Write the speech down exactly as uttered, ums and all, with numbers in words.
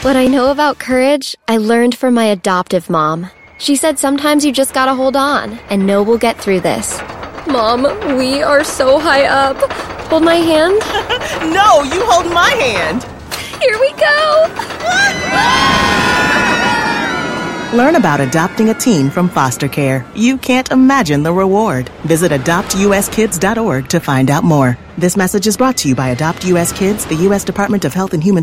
What I know about courage, I learned from my adoptive mom. She said sometimes you just gotta hold on and know we'll get through this. Mom, we are so high up. Hold my hand? No, you hold my hand. Here we go. Learn about adopting a teen from foster care. You can't imagine the reward. Visit adopt u s kids dot org to find out more. This message is brought to you by Adopt U S Kids, the U S Department of Health and Human